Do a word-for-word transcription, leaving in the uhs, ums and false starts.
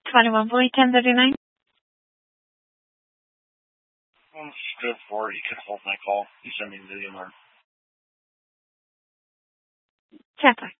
twenty-one forty, ten thirty-nine. Well, it's good for it. You can hold my call. You send me the video mark. Ten.